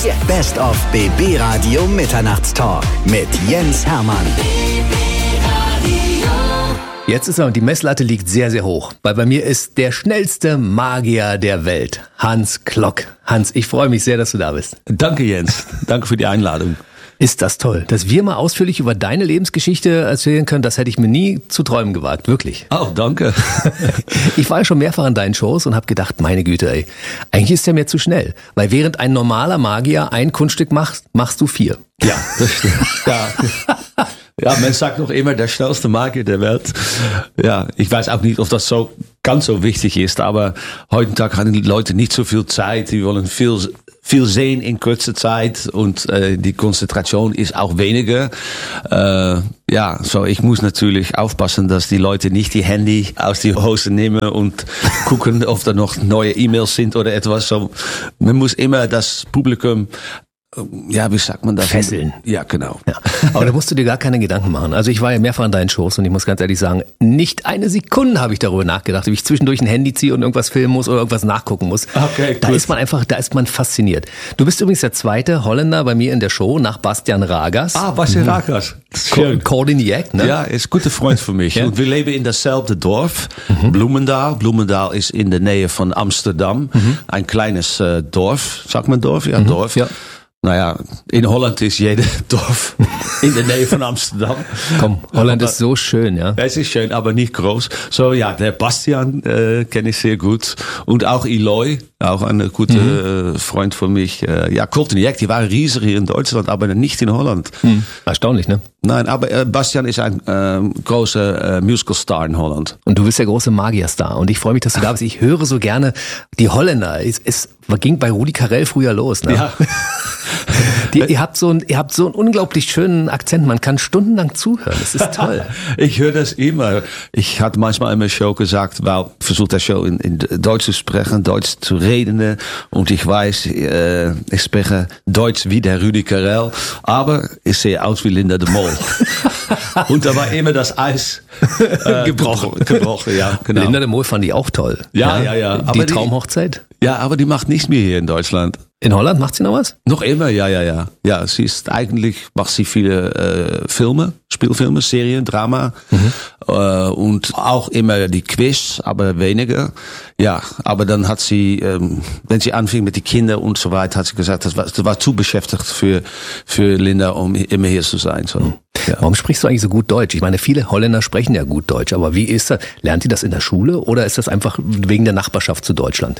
Best of BB Radio Mitternachtstalk mit Jens Hermann. Jetzt ist die Messlatte liegt sehr, sehr hoch, weil bei mir ist der schnellste Magier der Welt, Hans Klock. Hans, ich freue mich sehr, dass du da bist. Danke, Jens. Danke für die Einladung. Ist das toll, dass wir mal ausführlich über deine Lebensgeschichte erzählen können, das hätte ich mir nie zu träumen gewagt, wirklich. Oh, danke. Ich war ja schon mehrfach in deinen Shows und habe gedacht, meine Güte, ey, eigentlich ist der mir zu schnell, weil während ein normaler Magier ein Kunststück macht, machst du 4. Ja, das stimmt. Ja. Ja, man sagt noch immer, der schnellste Magier der Welt. Ja, ich weiß auch nicht, ob das so ganz so wichtig ist, aber heutzutage haben die Leute nicht so viel Zeit, die wollen viel sehen in kurzer Zeit und die Konzentration ist auch weniger. Ja, so ich muss natürlich aufpassen, dass die Leute nicht die Handy aus die Hose nehmen und gucken, ob da noch neue E-Mails sind oder etwas. So, man muss immer das Publikum, ja, wie sagt man das? Fesseln. Ja, genau. Ja. Aber da musst du dir gar keine Gedanken machen. Also ich war ja mehrfach in deinen Shows und ich muss ganz ehrlich sagen, nicht eine Sekunde habe ich darüber nachgedacht, ob ich zwischendurch ein Handy ziehe und irgendwas filmen muss oder irgendwas nachgucken muss. Okay, da ist man fasziniert. Du bist übrigens der zweite Holländer bei mir in der Show nach Bastian Ragas. Ah, Bastian Ragas. Coordiniac, ne? Ja, ist ein guter Freund von mich. Ja. Und wir leben in dasselbe Dorf, Bloemendaal. Bloemendaal ist in der Nähe von Amsterdam. Ein kleines Dorf, sagt man Dorf? Ja, Dorf. Ja. Naja, in Holland ist jeder Dorf in der Nähe von Amsterdam. Komm, Holland ist so schön, ja. Es ist schön, aber nicht groß. So, ja, der Bastian kenne ich sehr gut. Und auch Eloy, auch ein guter Freund von mich. Ja, Courtney, die waren riesig hier in Deutschland, aber nicht in Holland. Erstaunlich, ne? Nein, aber Bastian ist ein großer Musical-Star in Holland. Und du bist der große Magierstar. Und ich freue mich, dass du da bist. Ich höre so gerne die Holländer. Es ging bei Rudi Carrell früher los, ne? Ja. Ihr habt so einen unglaublich schönen Akzent. Man kann stundenlang zuhören. Das ist toll. Ich höre das immer. Ich hatte manchmal in meiner Show gesagt, weil ich versuche der Show in Deutsch zu sprechen, Deutsch zu reden. Und ich weiß, ich spreche Deutsch wie der Rudi Carell, aber ich sehe aus wie Linda de Mol. Und da war immer das Eis gebrochen. Ja, genau. Linda de Mol fand ich auch toll. Ja. Die Traumhochzeit? Ja, aber die macht nichts mehr hier in Deutschland. In Holland macht sie noch was? Noch immer, ja. Ja, sie ist macht sie viele Filme, Spielfilme, Serien, Drama und auch immer die Quiz, aber weniger. Ja, aber dann hat sie, wenn sie anfing mit den Kindern und so weiter, hat sie gesagt, das war zu beschäftigt für Linda, um immer hier zu sein. So. Ja. Warum sprichst du eigentlich so gut Deutsch? Ich meine, viele Holländer sprechen ja gut Deutsch, aber wie ist das? Lernt ihr das in der Schule oder ist das einfach wegen der Nachbarschaft zu Deutschland?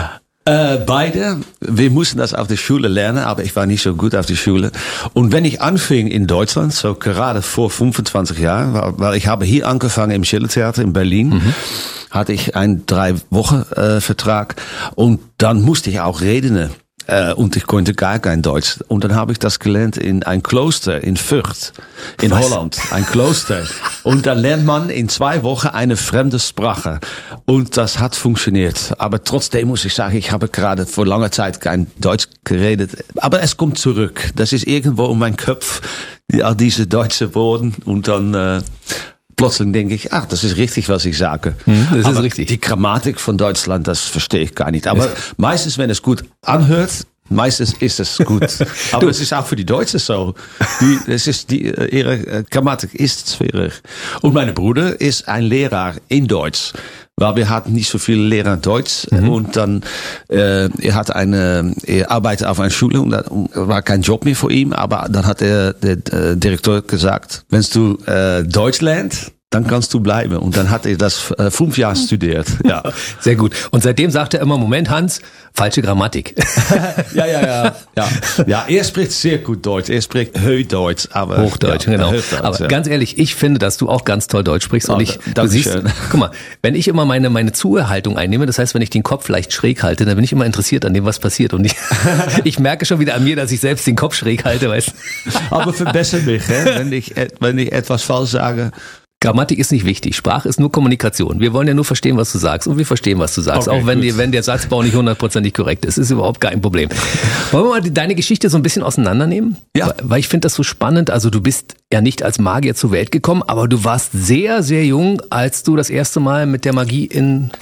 Beide. Wir mussten das auf der Schule lernen, aber ich war nicht so gut auf der Schule. Und wenn ich anfing in Deutschland, so gerade vor 25 Jahren, weil ich habe hier angefangen im Schillertheater in Berlin, hatte ich einen 3-Wochen-Vertrag und dann musste ich auch reden. Und ich konnte gar kein Deutsch. Und dann habe ich das gelernt in ein Kloster in Fürth, in Holland. Ein Kloster. Und da lernt man in 2 Wochen eine fremde Sprache. Und das hat funktioniert. Aber trotzdem muss ich sagen, ich habe gerade vor langer Zeit kein Deutsch geredet. Aber es kommt zurück. Das ist irgendwo in meinem Kopf, all diese deutsche Worte. Und dann plötzlich denke ich, das ist richtig, was ich sage. Das ist richtig. Die Grammatik von Deutschland, das verstehe ich gar nicht. Aber meistens, wenn es gut anhört, meistens ist es gut. Aber es ist auch für die Deutschen so. Ihre Grammatik ist schwierig. Und mein Bruder ist ein Lehrer in Deutsch. Weil wir hatten nicht so viele Lehrer in Deutsch und dann er arbeitet auf einer Schule und da war kein Job mehr für ihn, aber dann hat der Direktor gesagt, wenn du Deutsch lernst, dann kannst du bleiben. Und dann hat er das 5 Jahre studiert. Ja. Sehr gut. Und seitdem sagt er immer, Moment, Hans, falsche Grammatik. Ja, er spricht sehr gut Deutsch. Er spricht Hochdeutsch. Aber Hochdeutsch, genau. Hochdeutsch, aber ganz ehrlich, ich finde, dass du auch ganz toll Deutsch sprichst. Und du siehst, guck mal, wenn ich immer meine Zuhörhaltung einnehme, das heißt, wenn ich den Kopf leicht schräg halte, dann bin ich immer interessiert an dem, was passiert. Und ich merke schon wieder an mir, dass ich selbst den Kopf schräg halte, weißt du. Aber verbessere mich, wenn ich etwas falsch sage. Grammatik ist nicht wichtig. Sprache ist nur Kommunikation. Wir wollen ja nur verstehen, was du sagst. Und wir verstehen, was du sagst. Okay, auch wenn der Satzbau nicht 100%ig korrekt ist. Ist überhaupt kein Problem. Wollen wir mal deine Geschichte so ein bisschen auseinandernehmen? Ja. Weil ich finde das so spannend. Also du bist ja nicht als Magier zur Welt gekommen, aber du warst sehr, sehr jung, als du das erste Mal mit der Magie in Kontakt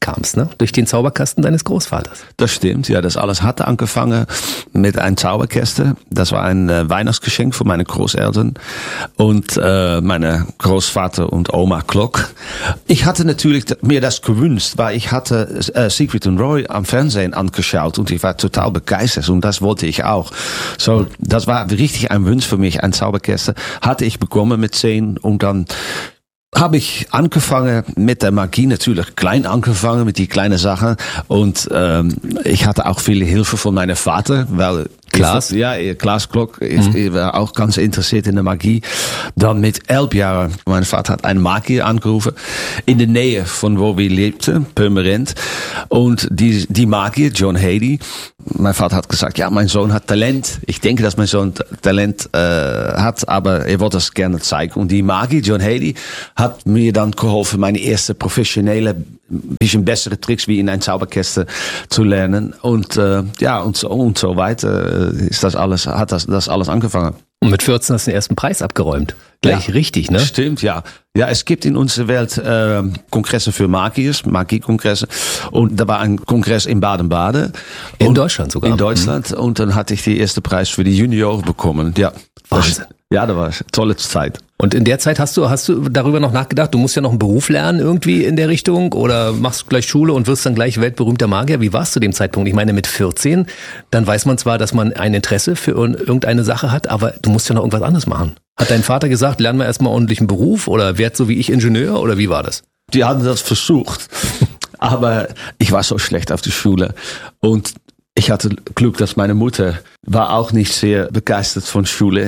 kamst, ne? Durch den Zauberkasten deines Großvaters. Das stimmt, ja, das alles hatte angefangen mit einem Zauberkasten. Das war ein Weihnachtsgeschenk von meinen Großeltern und meine Großvater und Oma Klock. Ich hatte natürlich mir das gewünscht, weil ich hatte Siegfried und Roy am Fernsehen angeschaut und ich war total begeistert und das wollte ich auch. So, das war richtig ein Wunsch für mich, ein Zauberkasten. Hatte ich bekommen mit 10 und dann habe ich angefangen mit der Magie, natürlich klein angefangen mit die kleinen Sachen und ich hatte auch viele Hilfe von meinem Vater, weil Klaas Klock, ich war auch ganz interessiert in der Magie. Dann mit 11 Jahren, mein Vater hat einen Magier angerufen, in der Nähe von wo wir lebten, Purmerend. Und die Magier, John Haley, mein Vater hat gesagt, ja, mein Sohn hat Talent. Ich denke, dass mein Sohn Talent hat, aber er wollte das gerne zeigen. Und die Magier, John Haley, hat mir dann geholfen, meine erste professionelle, bisschen bessere Tricks wie in ein Zauberkasten zu lernen. Und und so weiter ist das alles, hat das alles angefangen. Und mit 14 hast du den ersten Preis abgeräumt. Gleich richtig, ne? Stimmt, ja. Ja, es gibt in unserer Welt Kongresse für Magiers, Magiekongresse. Und da war ein Kongress in Baden-Baden. In Deutschland sogar. In Deutschland. Und dann hatte ich den ersten Preis für die Junioren bekommen. Ja. Wahnsinn. Ja, das war eine tolle Zeit. Und in der Zeit hast du darüber noch nachgedacht, du musst ja noch einen Beruf lernen irgendwie in der Richtung oder machst gleich Schule und wirst dann gleich weltberühmter Magier. Wie war es zu dem Zeitpunkt? Ich meine, mit 14, dann weiß man zwar, dass man ein Interesse für irgendeine Sache hat, aber du musst ja noch irgendwas anderes machen. Hat dein Vater gesagt, lern mal erstmal ordentlich einen Beruf oder werd so wie ich Ingenieur oder wie war das? Die haben das versucht, aber ich war so schlecht auf der Schule und ich hatte Glück, dass meine Mutter war auch nicht sehr begeistert von Schule.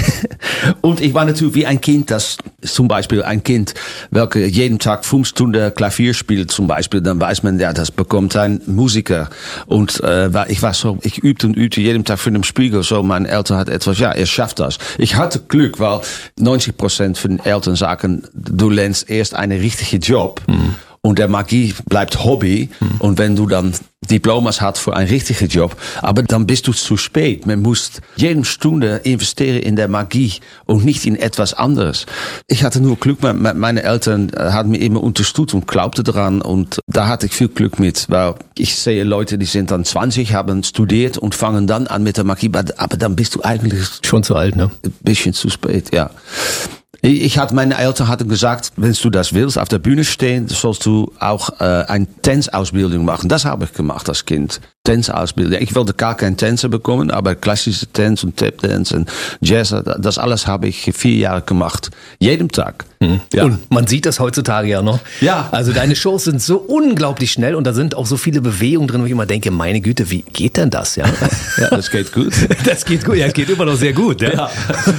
Und ich war natürlich wie ein Kind, das zum Beispiel ein Kind, welke jeden Tag 5 Stunden Klavier spielt zum Beispiel, dann weiß man, ja, das bekommt ein Musiker. Und ich übte und übte jeden Tag für den Spiegel, so meine Eltern hat etwas, ja, er schafft das. Ich hatte Glück, weil 90% von den Eltern sagen, du lernst erst einen richtigen Job. Und der Magie bleibt Hobby. Und wenn du dann Diplomas hast für einen richtigen Job, aber dann bist du zu spät. Man muss jede Stunde investieren in der Magie und nicht in etwas anderes. Ich hatte nur Glück, meine Eltern haben mir immer unterstützt und glaubten daran. Und da hatte ich viel Glück mit, weil ich sehe Leute, die sind dann 20, haben studiert und fangen dann an mit der Magie. Aber dann bist du eigentlich schon zu alt, ne? Ein bisschen zu spät, ja. Meine Eltern hatten gesagt, wenn du das willst, auf der Bühne stehen, sollst du auch eine Tänzausbildung machen. Das habe ich gemacht als Kind. Tänzausbildung. Ich wollte gar keinen Tänzer bekommen, aber klassische Tanz und Tap-Dance und Jazz, das alles habe ich 4 Jahre gemacht. Jeden Tag. Ja. Und man sieht das heutzutage ja noch. Ja. Also deine Shows sind so unglaublich schnell und da sind auch so viele Bewegungen drin, wo ich immer denke, meine Güte, wie geht denn das? Ja, ja, das geht gut. Das geht gut, ja, es geht immer noch sehr gut. Ja.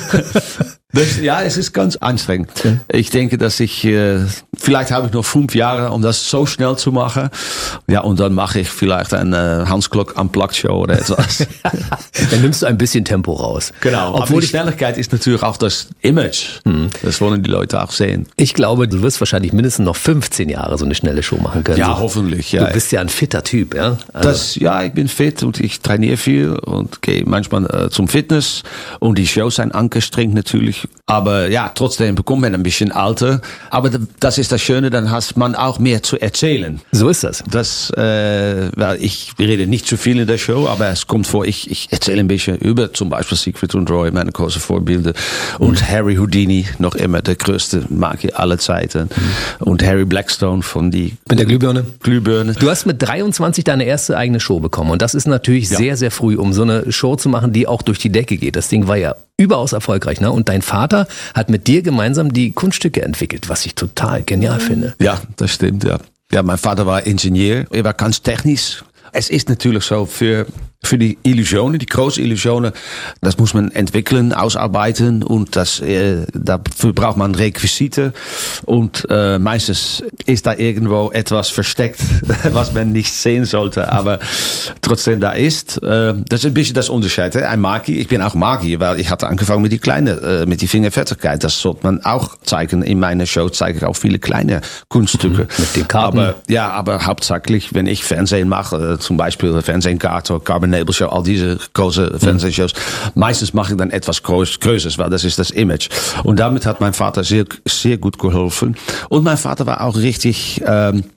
Ja, es ist ganz anstrengend. Ich denke, dass vielleicht habe ich noch 5 Jahre, um das so schnell zu machen. Ja, und dann mache ich vielleicht eine Hans Klock Unplugged Show oder etwas. Dann nimmst du ein bisschen Tempo raus. Genau. Obwohl die Schnelligkeit ist natürlich auch das Image. Das wollen die Leute auch sehen. Ich glaube, du wirst wahrscheinlich mindestens noch 15 Jahre so eine schnelle Show machen können. Ja, hoffentlich. Ja. Du bist ja ein fitter Typ, ja? Also. Ja, ich bin fit und ich trainiere viel und gehe manchmal zum Fitness und die Shows sind angestrengt natürlich. Aber ja, trotzdem bekommt man ein bisschen alter. Aber das ist das Schöne, dann hat man auch mehr zu erzählen. So ist das. Weil ich rede nicht zu viel in der Show, aber es kommt vor, ich erzähle ein bisschen über zum Beispiel Siegfried und Roy, meine großen Vorbilder. Und Harry Houdini, noch immer der größte Magier aller Zeiten. Und Harry Blackstone von mit der Glühbirne. Glühbirne. Du hast mit 23 deine erste eigene Show bekommen. Und das ist natürlich sehr, sehr früh, um so eine Show zu machen, die auch durch die Decke geht. Das Ding war ja überaus erfolgreich, ne? Und dein Vater hat mit dir gemeinsam die Kunststücke entwickelt, was ich total genial finde. Ja, das stimmt, ja. Ja, mein Vater war Ingenieur. Er war ganz technisch. Es ist natürlich so für die Illusionen, die großen Illusionen, das muss man entwickeln, ausarbeiten und dafür braucht man Requisite und meistens ist da irgendwo etwas versteckt, was man nicht sehen sollte, aber trotzdem da ist. Das ist ein bisschen das Unterschied. Ein Magier, ich bin auch Magier, weil ich hatte angefangen mit die kleine, mit die Fingerfertigkeit. Das sollte man auch zeigen. In meiner Show zeige ich auch viele kleine Kunststücke. Mit den Karten. Aber hauptsächlich, wenn ich Fernsehen mache, zum Beispiel Fernsehgarten, Carbon Nebel Show, all diese große Fernsehshows. Meistens mache ich dann etwas Größeres, weil das ist das Image. Und damit hat mein Vater sehr, sehr gut geholfen. Und mein Vater war auch richtig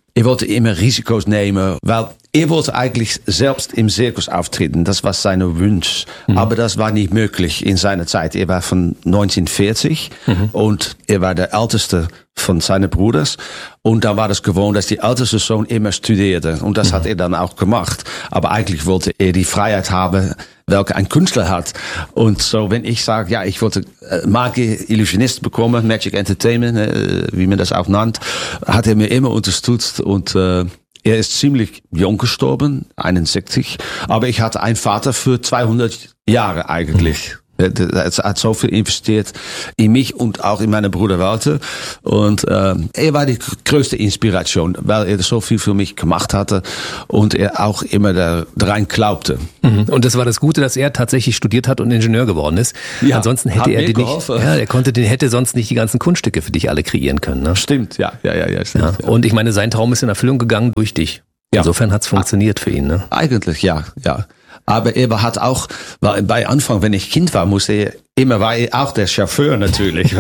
Er wollte immer Risiko's nehmen, weil er wollte eigentlich selbst im Zirkus auftreten. Das war sein Wunsch. Aber das war nicht möglich in seiner Zeit. Er war von 1940 und er war der älteste von seinen Brüdern. Und da war das gewohnt, dass die älteste Sohn immer studierte. Und das hat er dann auch gemacht. Aber eigentlich wollte er die Freiheit haben, welche ein Künstler hat. Und so, wenn ich sage, ja, ich wollte Magier, Illusionist bekommen, Magic Entertainment, wie man das auch nennt, hat er mir immer unterstützt. Und er ist ziemlich jung gestorben, 61. Aber ich hatte einen Vater für 200 Jahre eigentlich. Er hat so viel investiert in mich und auch in meine Bruder Walter. Und er war die größte Inspiration, weil er so viel für mich gemacht hatte und er auch immer daran glaubte. Und das war das Gute, dass er tatsächlich studiert hat und Ingenieur geworden ist. Ja, ansonsten hätte er hätte sonst nicht die ganzen Kunststücke für dich alle kreieren können. Ne? Stimmt, ja. Stimmt, ja. Und ich meine, sein Traum ist in Erfüllung gegangen durch dich. Insofern hat's funktioniert für ihn. Ne? Eigentlich, ja. Aber er hat auch, weil bei Anfang, wenn ich Kind war, war er auch der Chauffeur natürlich.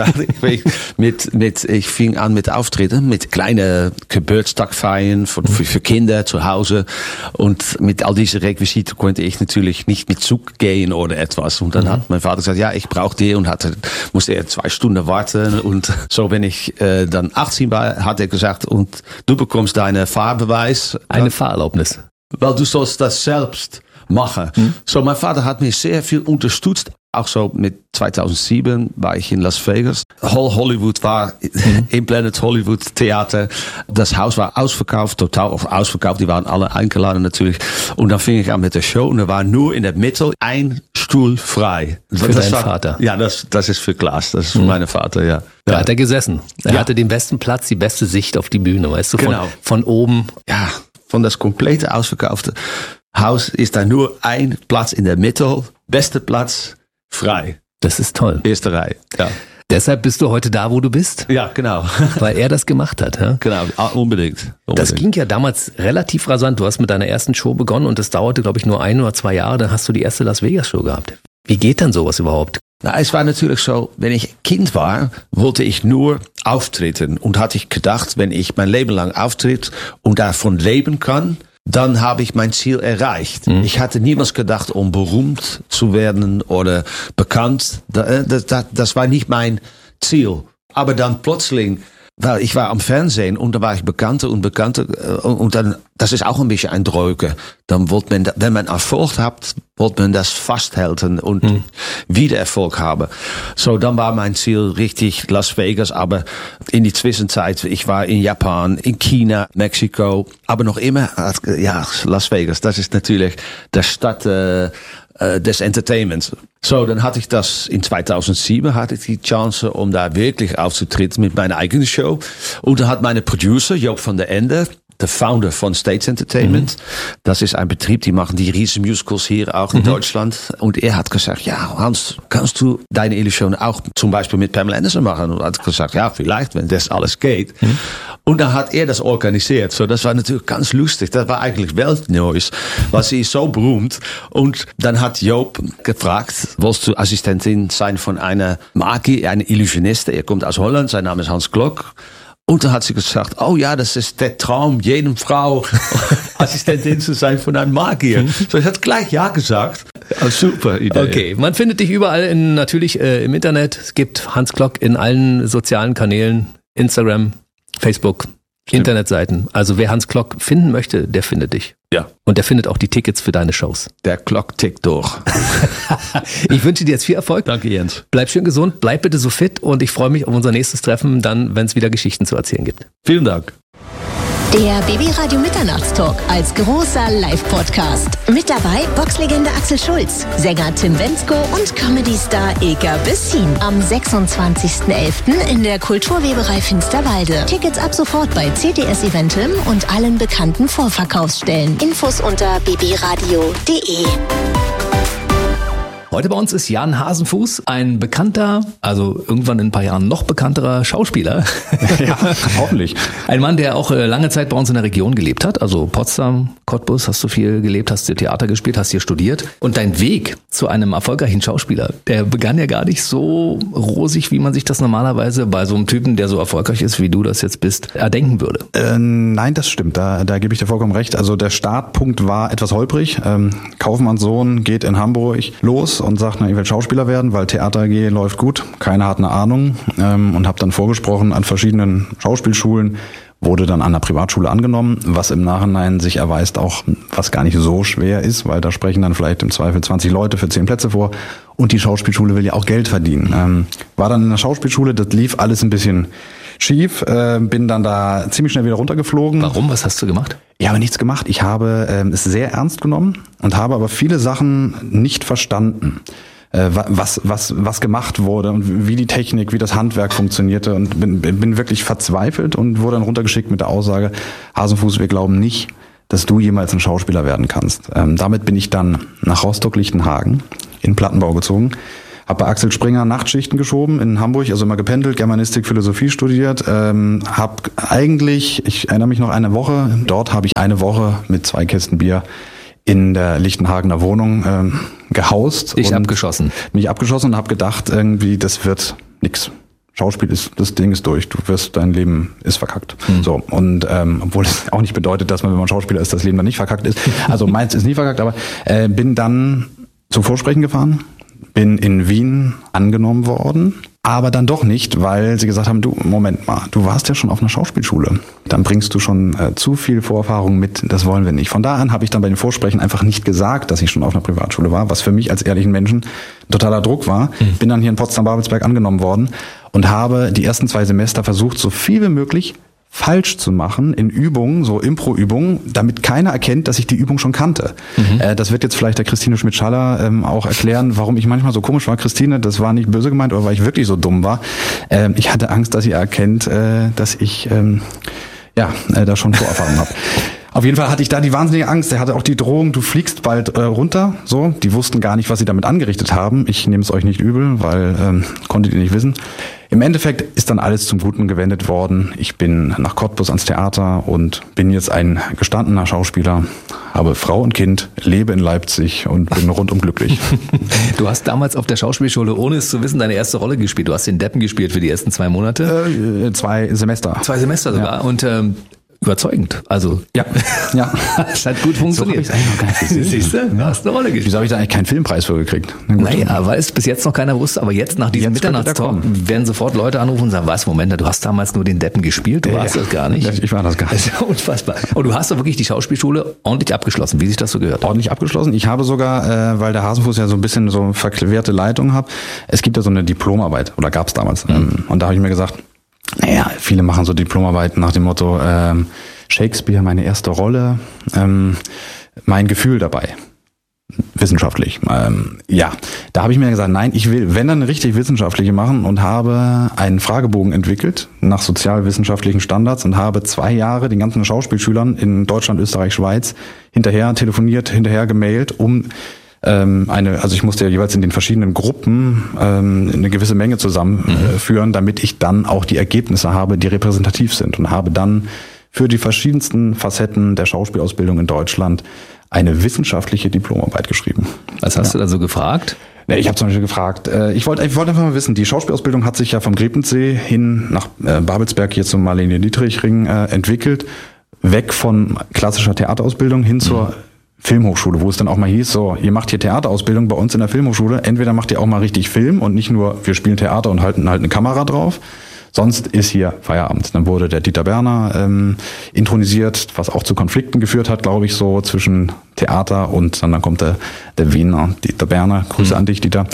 Ich fing an mit Auftritten, mit kleinen Geburtstagfeiern für Kinder zu Hause. Und mit all diese Requisiten konnte ich natürlich nicht mit Zug gehen oder etwas. Und dann hat mein Vater gesagt, ja, ich brauche die und musste er 2 Stunden warten. Und so, wenn ich dann 18 war, hat er gesagt, und du bekommst deinen Fahrbeweis. Eine Fahrerlaubnis. Weil du sollst das selbst machen. So, mein Vater hat mir sehr viel unterstützt. Auch so mit 2007 war ich in Las Vegas. Hollywood war im Planet Hollywood Theater. Das Haus war ausverkauft, total ausverkauft. Die waren alle eingeladen natürlich. Und dann fing ich an mit der Show und da war nur in der Mitte ein Stuhl frei. Für deinen Vater? Ja, das ist für Klaas. Das ist für meinen Vater, ja. Da hat er gesessen. Er hatte den besten Platz, die beste Sicht auf die Bühne, weißt du, von oben. Ja, von das komplette ausverkaufte Haus ist da nur ein Platz in der Mitte, beste Platz, frei. Das ist toll. Erste Reihe, ja. Deshalb bist du heute da, wo du bist? Ja, genau. Weil er das gemacht hat, ja? Genau, unbedingt. Das ging ja damals relativ rasant. Du hast mit deiner ersten Show begonnen und das dauerte, glaube ich, nur 1 oder 2 Jahre. Dann hast du die erste Las Vegas Show gehabt. Wie geht denn sowas überhaupt? Na, es war natürlich so, wenn ich Kind war, wollte ich nur auftreten. Und hatte ich gedacht, wenn ich mein Leben lang auftritt und davon leben kann, dann habe ich mein Ziel erreicht. Ich hatte niemals gedacht, um berühmt zu werden oder bekannt. Das war nicht mein Ziel. Aber dann plötzlich, weil ich war am Fernsehen und da war ich bekannter und dann, das ist auch ein bisschen ein Dreuke. Dann wollte man, wenn man Erfolg hat, wollte man das festhalten und wieder Erfolg haben. So, dann war mein Ziel richtig Las Vegas, aber in die Zwischenzeit, ich war in Japan, in China, Mexiko, aber noch immer, ja, Las Vegas, das ist natürlich der Stadt des Entertainments. So, dann hatte ich das in 2007, hatte ich die Chance, um da wirklich aufzutreten mit meiner eigenen Show. Und dann hat meine Producer, Joop van der Ende, der Founder von States Entertainment. Das ist ein Betrieb, die machen die riesen Musicals hier auch in Deutschland. Und er hat gesagt, ja, Hans, kannst du deine Illusion auch zum Beispiel mit Pamela Anderson machen? Und hat gesagt, ja, vielleicht, wenn das alles geht. Und dann hat er das organisiert. So, das war natürlich ganz lustig. Das war eigentlich Weltneues, weil sie ist so berühmt. Und dann hat Joop gefragt, willst du Assistentin sein von einer Magier, einer Illusioniste? Er kommt aus Holland, sein Name ist Hans Klok. Und dann hat sie gesagt, oh ja, das ist der Traum, jedem Frau Assistentin zu sein von einem Magier. So, ich hat gleich ja gesagt. Super Idee. Okay, man findet dich überall natürlich im Internet. Es gibt Hans Klok in allen sozialen Kanälen, Instagram, Facebook, Internetseiten. Also wer Hans Klok finden möchte, der findet dich. Ja. Und der findet auch die Tickets für deine Shows. Der Klok tickt durch. Ich wünsche dir jetzt viel Erfolg. Danke, Jens. Bleib schön gesund, bleib bitte so fit und ich freue mich auf unser nächstes Treffen, dann, wenn es wieder Geschichten zu erzählen gibt. Vielen Dank. Der BB-Radio Mitternachtstalk als großer Live-Podcast. Mit dabei Boxlegende Axel Schulz, Sänger Tim Bendzko und Comedy-Star Ilka Bessin. Am 26.11. in der Kulturweberei Finsterwalde. Tickets ab sofort bei CTS Eventim und allen bekannten Vorverkaufsstellen. Infos unter bbradio.de. Heute bei uns ist Jan Hasenfuß, ein bekannter, also irgendwann in ein paar Jahren noch bekannterer Schauspieler. Ja, hoffentlich. Ein Mann, der auch lange Zeit bei uns in der Region gelebt hat. Also Potsdam, Cottbus hast du viel gelebt, hast hier Theater gespielt, hast hier studiert. Und dein Weg zu einem erfolgreichen Schauspieler, der begann ja gar nicht so rosig, wie man sich das normalerweise bei so einem Typen, der so erfolgreich ist, wie du das jetzt bist, erdenken würde. Nein, das stimmt. Da gebe ich dir vollkommen recht. Also der Startpunkt war etwas holprig. Kaufmannssohn geht in Hamburg los und sagt, ich will Schauspieler werden, weil Theater AG läuft gut. Keiner hat eine Ahnung. Und habe dann vorgesprochen an verschiedenen Schauspielschulen, wurde dann an der Privatschule angenommen, was im Nachhinein sich erweist auch, was gar nicht so schwer ist, weil da sprechen dann vielleicht im Zweifel 20 Leute für 10 Plätze vor und die Schauspielschule will ja auch Geld verdienen. War dann in der Schauspielschule, das lief alles ein bisschen schief, bin dann da ziemlich schnell wieder runtergeflogen. Warum? Was hast du gemacht? Ich habe nichts gemacht. Ich habe es sehr ernst genommen und habe aber viele Sachen nicht verstanden. Was gemacht wurde und wie die Technik, wie das Handwerk funktionierte und bin wirklich verzweifelt und wurde dann runtergeschickt mit der Aussage, Hasenfuß, wir glauben nicht, dass du jemals ein Schauspieler werden kannst. Damit bin ich dann nach Rostock-Lichtenhagen in Plattenbau gezogen, habe bei Axel Springer Nachtschichten geschoben in Hamburg, also immer gependelt, Germanistik, Philosophie studiert, habe eigentlich, ich erinnere mich noch dort habe ich eine Woche mit 2 Kisten Bier in der Lichtenhagener Wohnung gehaust. Mich abgeschossen und habe gedacht, irgendwie, das wird nix. Schauspiel das Ding ist durch, dein Leben ist verkackt. So, und obwohl es auch nicht bedeutet, dass man, wenn man Schauspieler ist, das Leben dann nicht verkackt ist. Also meins ist nie verkackt, aber bin dann zum Vorsprechen gefahren, bin in Wien angenommen worden, aber dann doch nicht, weil sie gesagt haben, du, Moment mal, du warst ja schon auf einer Schauspielschule. Dann bringst du schon zu viel Vorerfahrung mit, das wollen wir nicht. Von da an habe ich dann bei den Vorsprechen einfach nicht gesagt, dass ich schon auf einer Privatschule war, was für mich als ehrlichen Menschen ein totaler Druck war. Bin dann hier in Potsdam-Babelsberg angenommen worden und habe die ersten 2 Semester versucht, so viel wie möglich falsch zu machen in Übungen, so Impro-Übungen, damit keiner erkennt, dass ich die Übung schon kannte. Das wird jetzt vielleicht der Christine Schmidt-Schaller auch erklären, warum ich manchmal so komisch war. Christine, das war nicht böse gemeint, oder weil ich wirklich so dumm war. Ich hatte Angst, dass sie erkennt, dass ich da schon Vorerfahrung habe. Auf jeden Fall hatte ich da die wahnsinnige Angst. Er hatte auch die Drohung, du fliegst bald runter. So, die wussten gar nicht, was sie damit angerichtet haben. Ich nehme es euch nicht übel, weil konntet ihr nicht wissen. Im Endeffekt ist dann alles zum Guten gewendet worden. Ich bin nach Cottbus ans Theater und bin jetzt ein gestandener Schauspieler, habe Frau und Kind, lebe in Leipzig und bin rundum glücklich. Du hast damals auf der Schauspielschule, ohne es zu wissen, deine erste Rolle gespielt. Du hast den Deppen gespielt für die ersten 2 Monate. 2 Semester. 2 Semester sogar. Ja. Und überzeugend. Also ja. Es hat gut funktioniert. So habe ich eigentlich noch gar nicht gesehen. Siehst du? Du hast eine Rolle gespielt. Wieso habe ich da eigentlich keinen Filmpreis für gekriegt? Naja, weil es bis jetzt noch keiner wusste, aber jetzt nach diesem Mitternachtstalk werden sofort Leute anrufen und sagen, was, Moment, du hast damals nur den Deppen gespielt, du warst das gar nicht. Ich war das gar nicht. Das ist ja unfassbar. Und du hast doch wirklich die Schauspielschule ordentlich abgeschlossen, wie sich das so gehört. Ordentlich abgeschlossen. Ich habe sogar, weil der Hasenfuß ja so ein bisschen so verquerte Leitung hat, es gibt ja so eine Diplomarbeit, oder gab es damals. Und da habe ich mir gesagt, naja, viele machen so Diplomarbeiten nach dem Motto, Shakespeare, meine erste Rolle, mein Gefühl dabei. Wissenschaftlich. Da habe ich mir gesagt, nein, ich will, wenn dann eine richtig wissenschaftliche machen und habe einen Fragebogen entwickelt nach sozialwissenschaftlichen Standards und habe 2 Jahre den ganzen Schauspielschülern in Deutschland, Österreich, Schweiz hinterher telefoniert, hinterher gemailt, um also ich musste ja jeweils in den verschiedenen Gruppen eine gewisse Menge zusammenführen, damit ich dann auch die Ergebnisse habe, die repräsentativ sind, und habe dann für die verschiedensten Facetten der Schauspielausbildung in Deutschland eine wissenschaftliche Diplomarbeit geschrieben. Was hast du da so gefragt? Ich habe zum Beispiel gefragt, ich wollte einfach mal wissen, die Schauspielausbildung hat sich ja vom Grepensee hin nach Babelsberg hier zum Marlene-Dietrich-Ring entwickelt, weg von klassischer Theaterausbildung hin zur Filmhochschule, wo es dann auch mal hieß, so, ihr macht hier Theaterausbildung bei uns in der Filmhochschule, entweder macht ihr auch mal richtig Film und nicht nur, wir spielen Theater und halten halt eine Kamera drauf, sonst ist hier Feierabend. Dann wurde der Dieter Berner intronisiert, was auch zu Konflikten geführt hat, glaube ich, so zwischen Theater und dann kommt der Wiener, Dieter Berner, Grüße an dich, Dieter.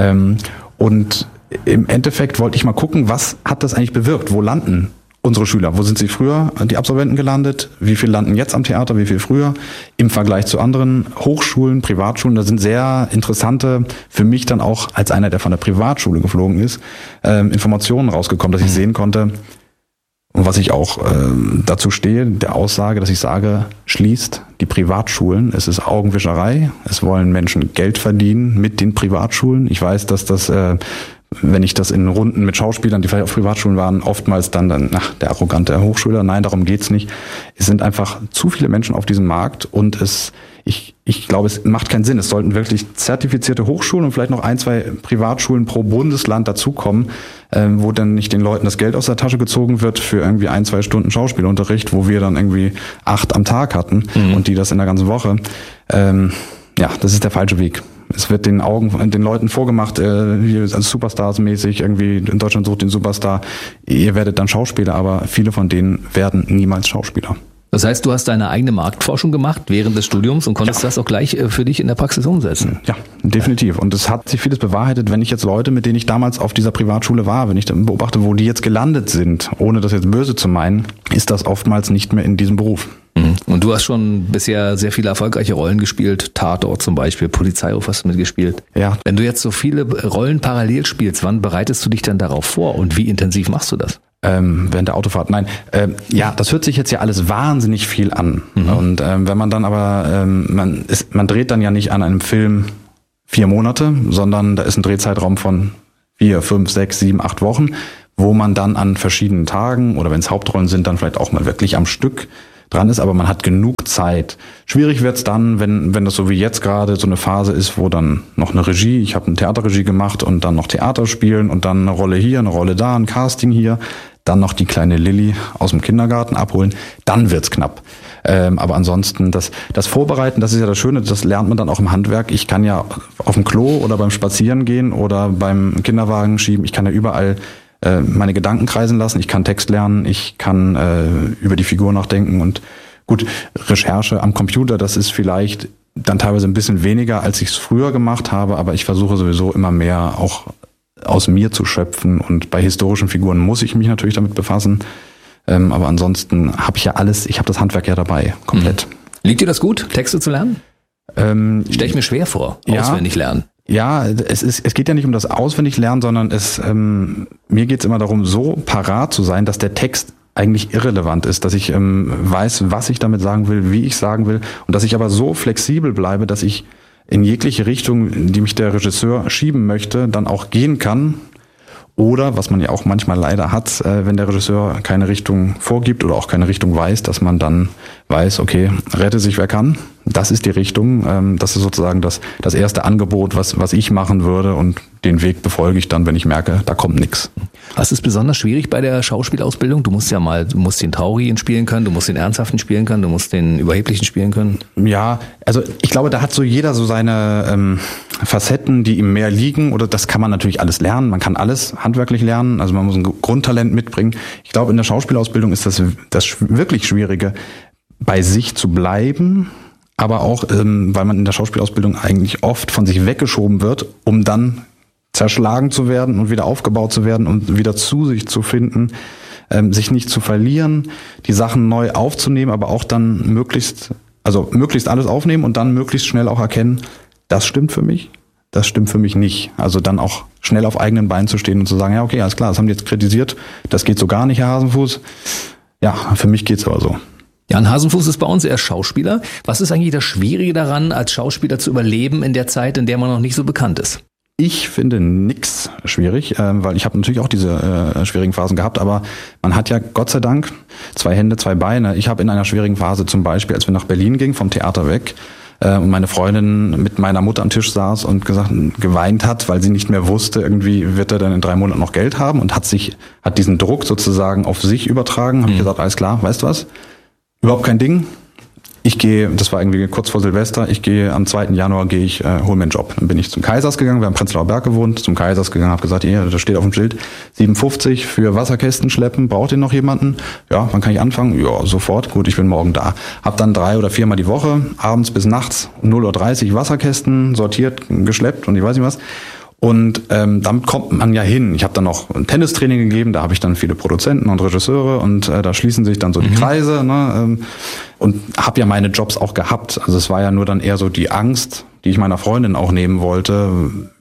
Und im Endeffekt wollte ich mal gucken, was hat das eigentlich bewirkt, wo landen unsere Schüler, wo sind sie früher, die Absolventen, gelandet? Wie viel landen jetzt am Theater, wie viel früher? Im Vergleich zu anderen Hochschulen, Privatschulen, da sind sehr interessante, für mich dann auch als einer, der von der Privatschule geflogen ist, Informationen rausgekommen, dass ich sehen konnte, Und was ich auch dazu stehe, der Aussage, dass ich sage, schließt die Privatschulen. Es ist Augenwischerei. Es wollen Menschen Geld verdienen mit den Privatschulen. Ich weiß, dass das, wenn ich das in Runden mit Schauspielern, die vielleicht auf Privatschulen waren, oftmals dann der arrogante Hochschüler. Nein, darum geht's nicht. Es sind einfach zu viele Menschen auf diesem Markt und ich glaube, es macht keinen Sinn. Es sollten wirklich zertifizierte Hochschulen und vielleicht noch 1, 2 Privatschulen pro Bundesland dazukommen, wo dann nicht den Leuten das Geld aus der Tasche gezogen wird für irgendwie 1, 2 Stunden Schauspielunterricht, wo wir dann irgendwie 8 am Tag hatten und die das in der ganzen Woche. Das ist der falsche Weg. Es wird den Leuten vorgemacht, hier als Superstars mäßig, irgendwie in Deutschland sucht den Superstar. Ihr werdet dann Schauspieler, aber viele von denen werden niemals Schauspieler. Das heißt, du hast deine eigene Marktforschung gemacht während des Studiums und konntest das auch gleich für dich in der Praxis umsetzen. Ja, definitiv. Und es hat sich vieles bewahrheitet, wenn ich jetzt Leute, mit denen ich damals auf dieser Privatschule war, wenn ich dann beobachte, wo die jetzt gelandet sind, ohne das jetzt böse zu meinen, ist das oftmals nicht mehr in diesem Beruf. Und du hast schon bisher sehr viele erfolgreiche Rollen gespielt, Tatort zum Beispiel, Polizeiruf hast du mitgespielt. Ja. Wenn du jetzt so viele Rollen parallel spielst, wann bereitest du dich dann darauf vor und wie intensiv machst du das? Während der Autofahrt. Nein, das hört sich jetzt ja alles wahnsinnig viel an. Und wenn man dann aber, man dreht dann ja nicht an einem Film 4 Monate, sondern da ist ein Drehzeitraum von 4, 5, 6, 7, 8 Wochen, wo man dann an verschiedenen Tagen oder wenn es Hauptrollen sind, dann vielleicht auch mal wirklich am Stück dran ist, aber man hat genug Zeit. Schwierig wird's dann, wenn das so wie jetzt gerade so eine Phase ist, wo dann noch eine Regie, ich habe eine Theaterregie gemacht und dann noch Theater spielen und dann eine Rolle hier, eine Rolle da, ein Casting hier, dann noch die kleine Lilly aus dem Kindergarten abholen, dann wird's knapp. Aber ansonsten, das Vorbereiten, das ist ja das Schöne, das lernt man dann auch im Handwerk. Ich kann ja auf dem Klo oder beim Spazierengehen oder beim Kinderwagen schieben, ich kann ja überall meine Gedanken kreisen lassen, ich kann Text lernen, ich kann über die Figur nachdenken und gut, Recherche am Computer, das ist vielleicht dann teilweise ein bisschen weniger, als ich es früher gemacht habe, aber ich versuche sowieso immer mehr auch aus mir zu schöpfen und bei historischen Figuren muss ich mich natürlich damit befassen, aber ansonsten habe ich ja alles, ich habe das Handwerk ja dabei, komplett. Liegt dir das gut, Texte zu lernen? Stelle ich mir schwer vor, auswendig lernen. Ja, es geht ja nicht um das Auswendiglernen, sondern mir geht's immer darum, so parat zu sein, dass der Text eigentlich irrelevant ist, dass ich weiß, was ich damit sagen will, wie ich sagen will und dass ich aber so flexibel bleibe, dass ich in jegliche Richtung, die mich der Regisseur schieben möchte, dann auch gehen kann. Oder, was man ja auch manchmal leider hat, wenn der Regisseur keine Richtung vorgibt oder auch keine Richtung weiß, dass man dann weiß, okay, rette sich wer kann. Das ist die Richtung. Das ist sozusagen das erste Angebot, was ich machen würde und den Weg befolge ich dann, wenn ich merke, da kommt nichts. Was ist besonders schwierig bei der Schauspielausbildung? Du musst den Traurigen spielen können, du musst den Ernsthaften spielen können, du musst den Überheblichen spielen können. Ja, also ich glaube, da hat so jeder so seine Facetten, die ihm mehr liegen oder das kann man natürlich alles lernen. Man kann alles handwerklich lernen, also man muss ein Grundtalent mitbringen. Ich glaube, in der Schauspielausbildung ist das wirklich Schwierige, bei sich zu bleiben, aber auch, weil man in der Schauspielausbildung eigentlich oft von sich weggeschoben wird, um dann zerschlagen zu werden und wieder aufgebaut zu werden und wieder zu sich zu finden, sich nicht zu verlieren, die Sachen neu aufzunehmen, aber auch dann möglichst alles aufnehmen und dann möglichst schnell auch erkennen, das stimmt für mich, das stimmt für mich nicht. Also dann auch schnell auf eigenen Beinen zu stehen und zu sagen, ja okay, alles klar, das haben die jetzt kritisiert, das geht so gar nicht, Herr Hasenfuß. Ja, für mich geht's aber so. Jan Hasenfuß ist bei uns, er ist Schauspieler. Was ist eigentlich das Schwierige daran, als Schauspieler zu überleben in der Zeit, in der man noch nicht so bekannt ist? Ich finde nix schwierig, weil ich habe natürlich auch diese schwierigen Phasen gehabt, aber man hat ja Gott sei Dank 2 Hände, 2 Beine. Ich habe in einer schwierigen Phase zum Beispiel, als wir nach Berlin gingen, vom Theater weg, und meine Freundin mit meiner Mutter am Tisch saß und geweint hat, weil sie nicht mehr wusste, irgendwie wird er dann in 3 Monaten noch Geld haben und hat diesen Druck sozusagen auf sich übertragen. Habe ich gesagt, alles klar, weißt du was? Überhaupt kein Ding. Ich gehe, das war irgendwie kurz vor Silvester, am 2. Januar hole mir einen Job. Dann bin ich zum Kaisers gegangen, wir haben im Prenzlauer Berg gewohnt, zum Kaisers gegangen, habe gesagt, da steht auf dem Schild 7,50 für Wasserkästen schleppen, braucht ihr noch jemanden? Ja, wann kann ich anfangen? Ja, sofort, gut, ich bin morgen da. Hab dann 3 oder 4 Mal die Woche, abends bis nachts, 0:30 Uhr Wasserkästen sortiert, geschleppt und ich weiß nicht was. Und damit kommt man ja hin. Ich habe dann noch ein Tennistraining gegeben, da habe ich dann viele Produzenten und Regisseure und da schließen sich dann so die Kreise. Ne? Und habe ja meine Jobs auch gehabt. Also es war ja nur dann eher so die Angst, die ich meiner Freundin auch nehmen wollte.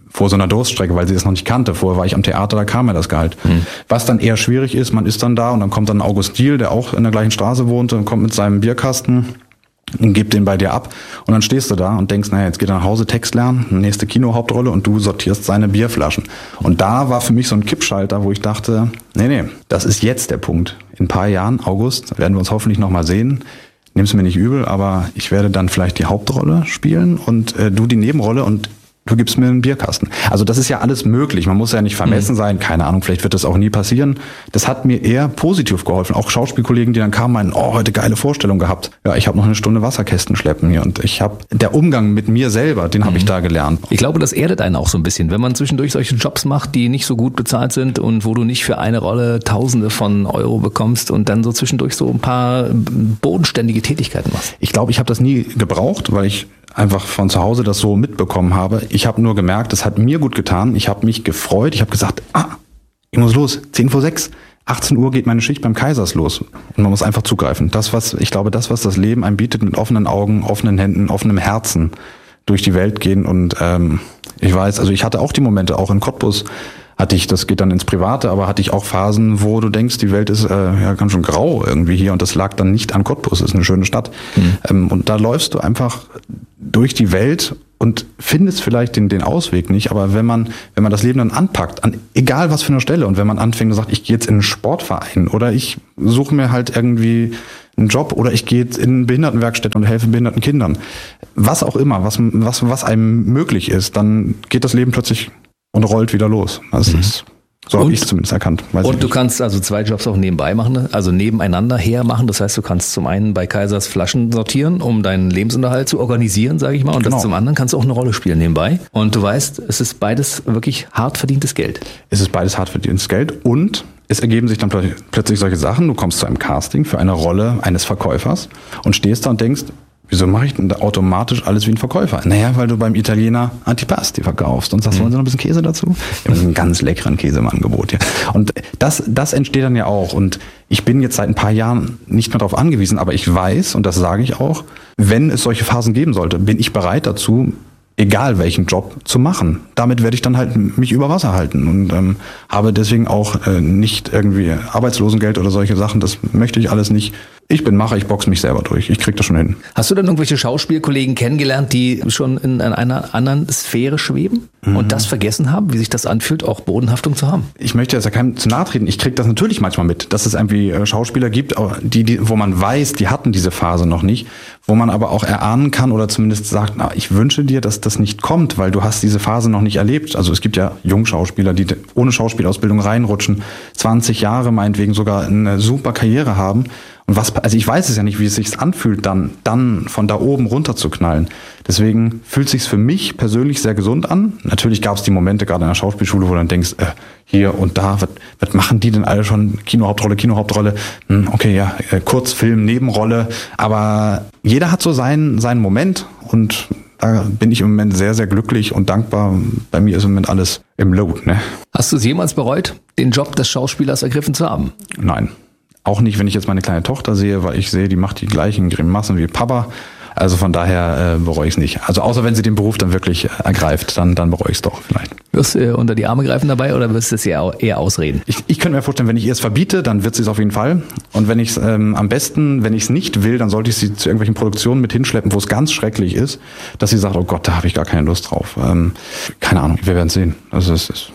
vor so einer Durststrecke, weil sie das noch nicht kannte. Vorher war ich am Theater, da kam mir das Gehalt. Was dann eher schwierig ist, man ist dann da und dann kommt dann August Diehl, der auch in der gleichen Straße wohnte, und kommt mit seinem Bierkasten und gibt den bei dir ab. Und dann stehst du da und denkst, naja, jetzt geht er nach Hause, Text lernen, nächste Kinohauptrolle, und du sortierst seine Bierflaschen. Und da war für mich so ein Kippschalter, wo ich dachte, nee, das ist jetzt der Punkt. In ein paar Jahren, August, werden wir uns hoffentlich nochmal sehen. Nimm's mir nicht übel, aber ich werde dann vielleicht die Hauptrolle spielen und du die Nebenrolle, und du gibst mir einen Bierkasten. Also das ist ja alles möglich. Man muss ja nicht vermessen sein. Keine Ahnung, vielleicht wird das auch nie passieren. Das hat mir eher positiv geholfen. Auch Schauspielkollegen, die dann kamen, meinen, heute geile Vorstellung gehabt. Ja, ich habe noch eine Stunde Wasserkästen schleppen hier. Und der Umgang mit mir selber, den habe ich da gelernt. Ich glaube, das erdet einen auch so ein bisschen, wenn man zwischendurch solche Jobs macht, die nicht so gut bezahlt sind und wo du nicht für eine Rolle Tausende von Euro bekommst und dann so zwischendurch so ein paar bodenständige Tätigkeiten machst. Ich glaube, ich habe das nie gebraucht, weil ich einfach von zu Hause das so mitbekommen habe. Ich habe nur gemerkt, es hat mir gut getan. Ich habe mich gefreut. Ich habe gesagt, ich muss los. 5:10, 18 Uhr geht meine Schicht beim Kaisers los. Und man muss einfach zugreifen. Das, was das Leben einem bietet, mit offenen Augen, offenen Händen, offenem Herzen durch die Welt gehen. Und ich weiß, also ich hatte auch die Momente, auch in Cottbus das geht dann ins Private, aber hatte ich auch Phasen, wo du denkst, die Welt ist ganz schön grau irgendwie hier, und das lag dann nicht an Cottbus, ist eine schöne Stadt. Und da läufst du einfach durch die Welt und findest vielleicht den Ausweg nicht, aber wenn man das Leben dann anpackt, an egal was für eine Stelle, und wenn man anfängt und sagt, ich gehe jetzt in einen Sportverein oder ich suche mir halt irgendwie einen Job oder ich gehe jetzt in Behindertenwerkstätte und helfe behinderten Kindern, was auch immer, was einem möglich ist, dann geht das Leben plötzlich und rollt wieder los. Das ist, so habe ich es zumindest erkannt. Und du kannst also 2 Jobs auch nebenbei machen, also nebeneinander her machen. Das heißt, du kannst zum einen bei Kaisers Flaschen sortieren, um deinen Lebensunterhalt zu organisieren, sage ich mal. Und das zum anderen kannst du auch eine Rolle spielen nebenbei. Und du weißt, es ist beides wirklich hart verdientes Geld. Es ist beides hart verdientes Geld, und es ergeben sich dann plötzlich solche Sachen. Du kommst zu einem Casting für eine Rolle eines Verkäufers und stehst da und denkst, wieso mache ich denn da automatisch alles wie ein Verkäufer? Naja, weil du beim Italiener Antipasti verkaufst und sagst, wollen Sie noch ein bisschen Käse dazu? Wir haben einen ganz leckeren Käse im Angebot. Ja. Und das entsteht dann ja auch. Und ich bin jetzt seit ein paar Jahren nicht mehr darauf angewiesen, aber ich weiß, und das sage ich auch, wenn es solche Phasen geben sollte, bin ich bereit dazu, egal welchen Job zu machen. Damit werde ich dann halt mich über Wasser halten und habe deswegen auch nicht irgendwie Arbeitslosengeld oder solche Sachen. Das möchte ich alles nicht. Ich bin Macher, ich boxe mich selber durch. Ich krieg das schon hin. Hast du denn irgendwelche Schauspielkollegen kennengelernt, die schon in einer anderen Sphäre schweben und das vergessen haben, wie sich das anfühlt, auch Bodenhaftung zu haben? Ich möchte jetzt ja keinem zu nahe treten. Ich krieg das natürlich manchmal mit, dass es irgendwie Schauspieler gibt, wo man weiß, die hatten diese Phase noch nicht, wo man aber auch erahnen kann oder zumindest sagt, ich wünsche dir, dass das nicht kommt, weil du hast diese Phase noch nicht erlebt. Also es gibt ja Jungschauspieler, die ohne Schauspielausbildung reinrutschen, 20 Jahre meinetwegen sogar eine super Karriere haben. Und also ich weiß es ja nicht, wie es sich anfühlt, dann von da oben runter zu knallen. Deswegen fühlt es sich für mich persönlich sehr gesund an. Natürlich gab es die Momente gerade in der Schauspielschule, wo du dann denkst, hier und da, was machen die denn alle schon? Kinohauptrolle, okay, ja, Kurzfilm, Nebenrolle. Aber jeder hat so seinen Moment, und da bin ich im Moment sehr, sehr glücklich und dankbar. Bei mir ist im Moment alles im Lot. Ne? Hast du es jemals bereut, den Job des Schauspielers ergriffen zu haben? Nein. Auch nicht, wenn ich jetzt meine kleine Tochter sehe, weil ich sehe, die macht die gleichen Grimassen wie Papa. Also von daher bereue ich es nicht. Also außer wenn sie den Beruf dann wirklich ergreift, dann bereue ich es doch vielleicht. Wirst du unter die Arme greifen dabei oder wirst du es eher ausreden? Ich könnte mir vorstellen, wenn ich ihr es verbiete, dann wird sie es auf jeden Fall. Und wenn ich es am besten, wenn ich es nicht will, dann sollte ich sie zu irgendwelchen Produktionen mit hinschleppen, wo es ganz schrecklich ist, dass sie sagt, oh Gott, da habe ich gar keine Lust drauf. Keine Ahnung, wir werden es sehen. Also es ist...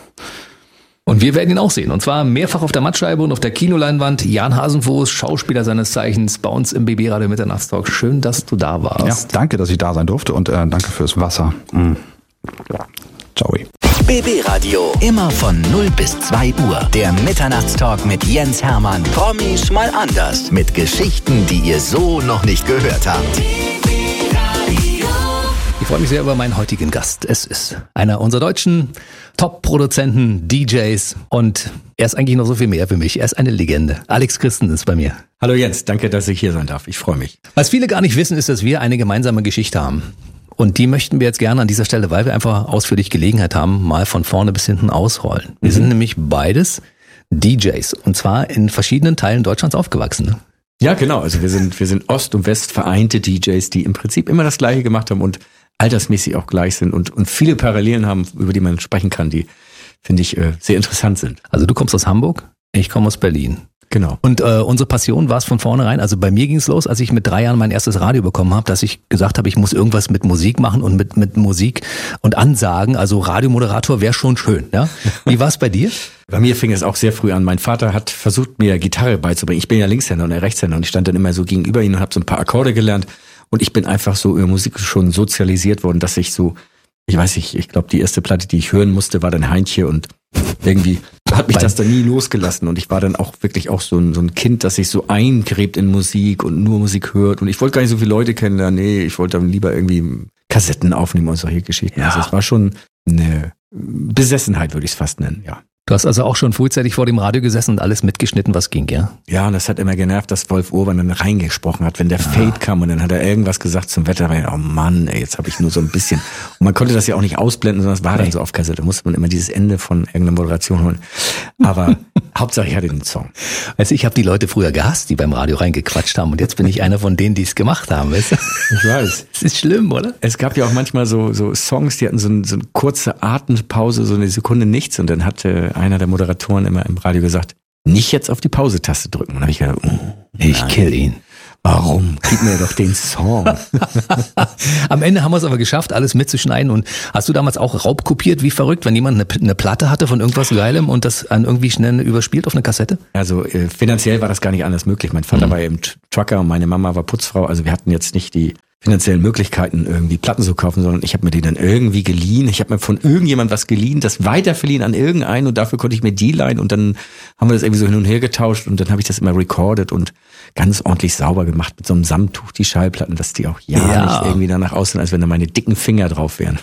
Und wir werden ihn auch sehen. Und zwar mehrfach auf der Mattscheibe und auf der Kinoleinwand. Jan Hasenfuß, Schauspieler seines Zeichens, bei uns im BB Radio Mitternachtstalk. Schön, dass du da warst. Ja, danke, dass ich da sein durfte, und danke fürs Wasser. Ciao. BB Radio, immer von 0 bis 2 Uhr. Der Mitternachtstalk mit Jens Hermann. Promis mal anders. Mit Geschichten, die ihr so noch nicht gehört habt. Ich freue mich sehr über meinen heutigen Gast. Es ist einer unserer deutschen Top-Produzenten, DJs, und er ist eigentlich noch so viel mehr für mich. Er ist eine Legende. Alex Christen ist bei mir. Hallo Jens, danke, dass ich hier sein darf. Ich freue mich. Was viele gar nicht wissen, ist, dass wir eine gemeinsame Geschichte haben. Und die möchten wir jetzt gerne an dieser Stelle, weil wir einfach ausführlich Gelegenheit haben, mal von vorne bis hinten ausrollen. Wir sind nämlich beides DJs, und zwar in verschiedenen Teilen Deutschlands aufgewachsen. Ne? Ja, genau. Also wir sind Ost und West vereinte DJs, die im Prinzip immer das Gleiche gemacht haben und altersmäßig auch gleich sind und viele Parallelen haben, über die man sprechen kann, die, finde ich, sehr interessant sind. Also du kommst aus Hamburg, ich komme aus Berlin. Genau. Und unsere Passion war es von vornherein, also bei mir ging es los, als ich mit 3 Jahren mein erstes Radio bekommen habe, dass ich gesagt habe, ich muss irgendwas mit Musik machen und mit Musik und Ansagen, also Radiomoderator wäre schon schön. Ja? Wie war es bei dir? Bei mir fing es auch sehr früh an. Mein Vater hat versucht, mir Gitarre beizubringen. Ich bin ja Linkshänder und er Rechtshänder und ich stand dann immer so gegenüber ihm und habe so ein paar Akkorde gelernt und ich bin einfach so über Musik schon sozialisiert worden, dass ich so, ich weiß nicht, ich glaube, die erste Platte, die ich hören musste, war dann Heintje und irgendwie hat mich das dann nie losgelassen und ich war dann auch wirklich auch so ein Kind, das sich so eingräbt in Musik und nur Musik hört und ich wollte gar nicht so viele Leute kennenlernen, nee, ich wollte dann lieber irgendwie Kassetten aufnehmen und solche Geschichten. Ja. Also es war schon eine Besessenheit, würde ich es fast nennen, ja. Du hast also auch schon frühzeitig vor dem Radio gesessen und alles mitgeschnitten, was ging, ja? Ja, und das hat immer genervt, dass Wolf Urban dann reingesprochen hat, wenn der Fade kam und dann hat er irgendwas gesagt zum Wetter. Oh Mann, ey, jetzt habe ich nur so ein bisschen. Und man konnte das ja auch nicht ausblenden, sondern es war dann so auf Kassette. Da musste man immer dieses Ende von irgendeiner Moderation holen. Aber Hauptsache ich hatte den Song. Also ich habe die Leute früher gehasst, die beim Radio reingequatscht haben und jetzt bin ich einer von denen, die es gemacht haben, weißt du? Ich weiß. Es ist schlimm, oder? Es gab ja auch manchmal so Songs, die hatten so eine kurze Atempause, so eine Sekunde nichts und dann hatte einer der Moderatoren immer im Radio gesagt, nicht jetzt auf die Pause-Taste drücken. Und dann habe ich gedacht, ich kill ihn. Warum? Gib mir doch den Song. Am Ende haben wir es aber geschafft, alles mitzuschneiden. Und hast du damals auch raubkopiert, wie verrückt, wenn jemand eine Platte hatte von irgendwas Geilem und das an irgendwie schnell überspielt auf eine Kassette? Also finanziell war das gar nicht anders möglich. Mein Vater war eben Trucker und meine Mama war Putzfrau. Also wir hatten jetzt nicht die finanziellen Möglichkeiten, irgendwie Platten zu kaufen, sondern ich habe mir die dann irgendwie geliehen. Ich habe mir von irgendjemand was geliehen, das weiterverliehen an irgendeinen und dafür konnte ich mir die leihen und dann haben wir das irgendwie so hin und her getauscht und dann habe ich das immer recorded und ganz ordentlich sauber gemacht mit so einem Samttuch, die Schallplatten, dass die auch nicht irgendwie danach aussehen, als wenn da meine dicken Finger drauf wären.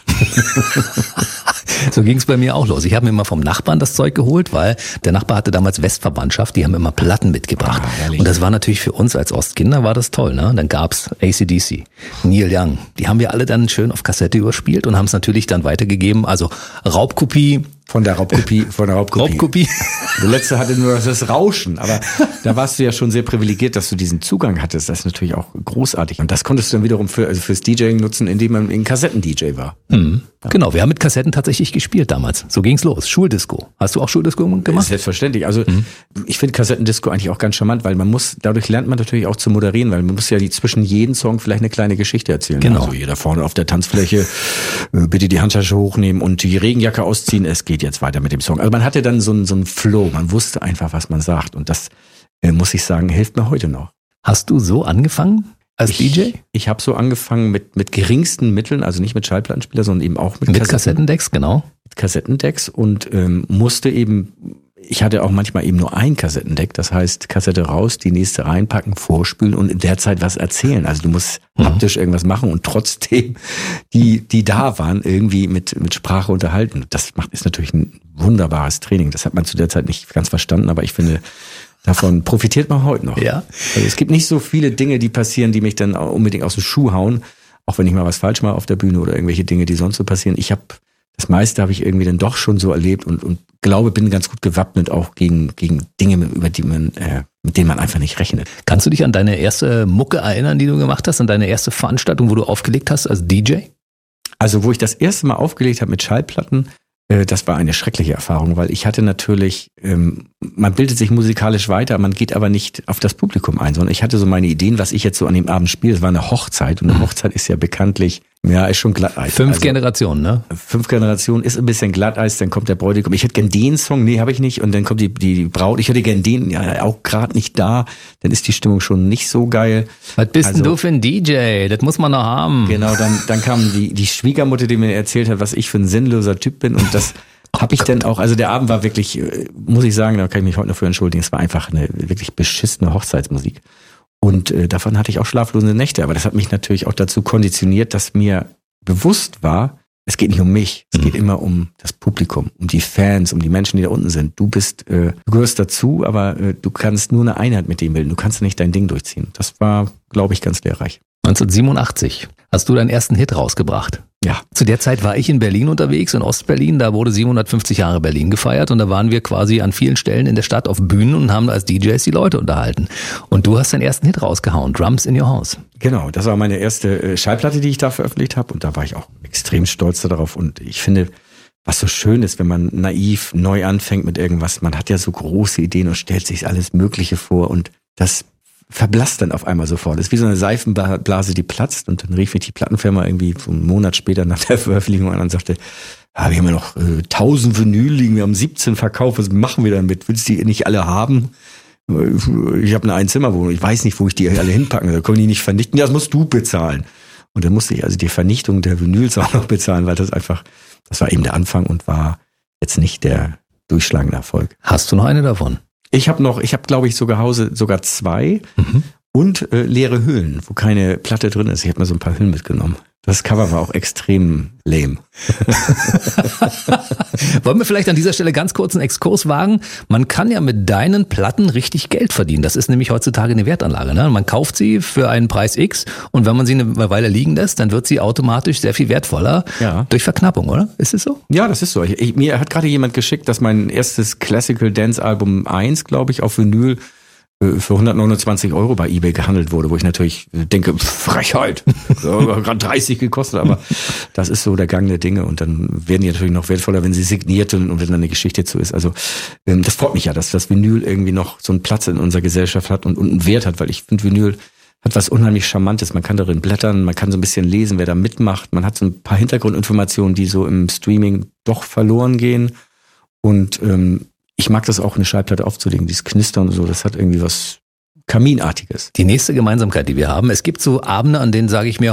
So ging es bei mir auch los. Ich habe mir immer vom Nachbarn das Zeug geholt, weil der Nachbar hatte damals Westverwandtschaft, die haben immer Platten mitgebracht. Und das war natürlich für uns als Ostkinder war das toll, ne? Dann gab's AC/DC, Neil Young. Die haben wir alle dann schön auf Kassette überspielt und haben es natürlich dann weitergegeben. Also Raubkopie. Von der Raubkopie. Raubkopie. Der letzte hatte nur das Rauschen, aber da warst du ja schon sehr privilegiert, dass du diesen Zugang hattest. Das ist natürlich auch großartig. Und das konntest du dann wiederum fürs DJing nutzen, indem man ein Kassetten-DJ war. Mhm. Ja. Genau, wir haben mit Kassetten tatsächlich gespielt damals. So ging's los. Schuldisco. Hast du auch Schuldisco gemacht? Selbstverständlich. Also ich finde Kassettendisco eigentlich auch ganz charmant, weil dadurch lernt man natürlich auch zu moderieren, weil man muss ja zwischen jedem Song vielleicht eine kleine Geschichte erzählen. Genau. Also jeder vorne auf der Tanzfläche, bitte die Handtasche hochnehmen und die Regenjacke ausziehen. Es geht jetzt weiter mit dem Song. Also man hatte dann so einen Flow. Man wusste einfach, was man sagt. Und das, muss ich sagen, hilft mir heute noch. Hast du so angefangen? Als DJ? Ich habe so angefangen mit geringsten Mitteln, also nicht mit Schallplattenspieler, sondern eben auch mit Kassettendecks, genau. Mit Kassettendecks und musste eben, ich hatte auch manchmal eben nur ein Kassettendeck, das heißt Kassette raus, die nächste reinpacken, vorspülen und in der Zeit was erzählen. Also du musst haptisch irgendwas machen und trotzdem die da waren, irgendwie mit Sprache unterhalten. Das ist natürlich ein wunderbares Training. Das hat man zu der Zeit nicht ganz verstanden, aber ich finde, davon profitiert man heute noch. Ja. Also es gibt nicht so viele Dinge, die passieren, die mich dann unbedingt aus dem Schuh hauen, auch wenn ich mal was falsch mache auf der Bühne oder irgendwelche Dinge, die sonst so passieren. Das meiste habe ich irgendwie dann doch schon so erlebt und glaube, bin ganz gut gewappnet auch gegen Dinge, mit denen man einfach nicht rechnet. Kannst du dich an deine erste Mucke erinnern, die du gemacht hast, an deine erste Veranstaltung, wo du aufgelegt hast als DJ? Also wo ich das erste Mal aufgelegt habe mit Schallplatten, das war eine schreckliche Erfahrung, weil ich hatte natürlich, man bildet sich musikalisch weiter, man geht aber nicht auf das Publikum ein, sondern ich hatte so meine Ideen, was ich jetzt so an dem Abend spiele. Es war eine Hochzeit und eine Hochzeit ist ja bekanntlich, ist schon Glatteis. 5 Generationen, ne? 5 Generationen ist ein bisschen Glatteis, dann kommt der Bräutigam, ich hätte gern den Song, nee, habe ich nicht, und dann kommt die Braut, ich hätte gern den, ja, auch gerade nicht da, dann ist die Stimmung schon nicht so geil. Was bist denn du für ein DJ? Das muss man noch haben. Genau, dann kam die Schwiegermutter, die mir erzählt hat, was ich für ein sinnloser Typ bin, und das habe ich dann auch, also der Abend war wirklich, muss ich sagen, da kann ich mich heute noch für entschuldigen, es war einfach eine wirklich beschissene Hochzeitsmusik. Und davon hatte ich auch schlaflose Nächte. Aber das hat mich natürlich auch dazu konditioniert, dass mir bewusst war, es geht nicht um mich. Es geht immer um das Publikum, um die Fans, um die Menschen, die da unten sind. Du gehörst dazu, aber du kannst nur eine Einheit mit dem bilden. Du kannst nicht dein Ding durchziehen. Das war, glaube ich, ganz lehrreich. 1987 hast du deinen ersten Hit rausgebracht. Ja. Zu der Zeit war ich in Berlin unterwegs, in Ostberlin. Da wurde 750 Jahre Berlin gefeiert und da waren wir quasi an vielen Stellen in der Stadt auf Bühnen und haben als DJs die Leute unterhalten. Und du hast deinen ersten Hit rausgehauen, Drums in Your House. Genau, das war meine erste Schallplatte, die ich da veröffentlicht habe. Und da war ich auch extrem stolz darauf. Und ich finde, was so schön ist, wenn man naiv neu anfängt mit irgendwas, man hat ja so große Ideen und stellt sich alles Mögliche vor und das verblasst dann auf einmal sofort. Das ist wie so eine Seifenblase, die platzt, und dann rief mich die Plattenfirma irgendwie so einen Monat später nach der Veröffentlichung an und sagte, wir haben ja noch 1000 Vinyl liegen, wir haben 17 verkauft, was machen wir damit? Willst du die nicht alle haben? Ich habe eine Einzimmerwohnung, ich weiß nicht, wo ich die alle hinpacken, da können die nicht vernichten, ja, das musst du bezahlen. Und dann musste ich also die Vernichtung der Vinyls auch noch bezahlen, weil das war eben der Anfang und war jetzt nicht der durchschlagende Erfolg. Hast du noch eine davon? Ich habe glaube ich, sogar 2 und leere Hüllen, wo keine Platte drin ist. Ich habe mir so ein paar Hüllen mitgenommen. Das Cover war auch extrem lame. Wollen wir vielleicht an dieser Stelle ganz kurz einen Exkurs wagen? Man kann ja mit deinen Platten richtig Geld verdienen. Das ist nämlich heutzutage eine Wertanlage. Ne? Man kauft sie für einen Preis X und wenn man sie eine Weile liegen lässt, dann wird sie automatisch sehr viel wertvoller durch Verknappung, oder? Ist es so? Ja, das ist so. Mir hat gerade jemand geschickt, dass mein erstes Classical Dance Album 1, glaube ich, auf Vinyl für 129 € bei eBay gehandelt wurde, wo ich natürlich denke, Frechheit, gerade 30 gekostet, aber das ist so der Gang der Dinge und dann werden die natürlich noch wertvoller, wenn sie signiert und wenn dann eine Geschichte zu ist. Also das freut mich ja, dass das Vinyl irgendwie noch so einen Platz in unserer Gesellschaft hat und einen Wert hat, weil ich finde, Vinyl hat was unheimlich Charmantes. Man kann darin blättern, man kann so ein bisschen lesen, wer da mitmacht. Man hat so ein paar Hintergrundinformationen, die so im Streaming doch verloren gehen und ich mag das auch, eine Schallplatte aufzulegen, dieses Knistern und so, das hat irgendwie was Kaminartiges. Die nächste Gemeinsamkeit, die wir haben, es gibt so Abende, an denen sage ich mir,